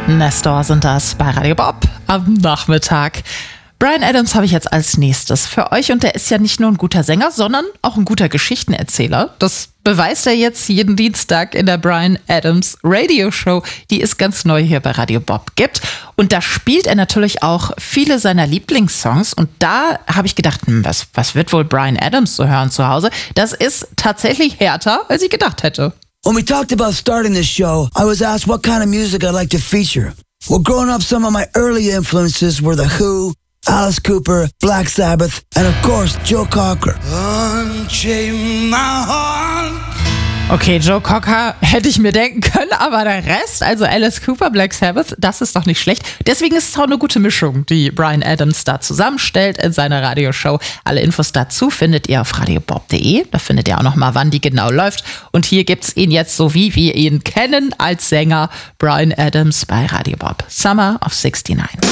Nestor sind das bei Radio Bob am Nachmittag. Bryan Adams habe ich jetzt als nächstes für euch und der ist ja nicht nur ein guter Sänger, sondern auch ein guter Geschichtenerzähler. Das beweist er jetzt jeden Dienstag in der Bryan Adams Radio Show, die es ganz neu hier bei Radio Bob gibt. Und da spielt er natürlich auch viele seiner Lieblingssongs und da habe ich gedacht, was wird wohl Bryan Adams so hören zu Hause? Das ist tatsächlich härter, als ich gedacht hätte. When we talked about starting this show, I was asked what kind of music I'd like to feature. Well, growing up, some of my early influences were The Who, Alice Cooper, Black Sabbath, and of course, Joe Cocker. Unchain my heart. Okay, Joe Cocker hätte ich mir denken können, aber der Rest, also Alice Cooper, Black Sabbath, das ist doch nicht schlecht. Deswegen ist es auch eine gute Mischung, die Bryan Adams da zusammenstellt in seiner Radioshow. Alle Infos dazu findet ihr auf radiobob.de. Da findet ihr auch nochmal, wann die genau läuft. Und hier gibt's ihn jetzt, so wie wir ihn kennen, als Sänger Bryan Adams bei Radio Bob. Summer of '69.